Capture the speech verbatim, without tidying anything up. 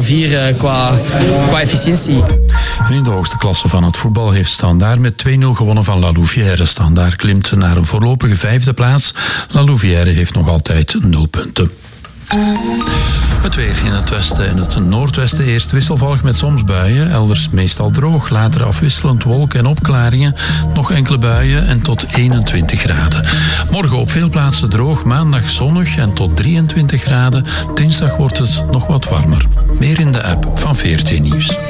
vier uh, qua, qua efficiëntie. En in de hoogste klasse van het voetbal heeft Standaard met twee nul gewonnen van La Louvière. Standaard klimt naar een voorlopige vijfde plaats. La Louvière heeft nog altijd nul punten. Het weer in het westen en het noordwesten eerst wisselvallig met soms buien. Elders meestal droog, later afwisselend wolken en opklaringen. Nog enkele buien en tot eenentwintig graden. Morgen op veel plaatsen droog, maandag zonnig en tot drieëntwintig graden. Dinsdag wordt het nog wat warmer. Meer in de app van V R T Nieuws.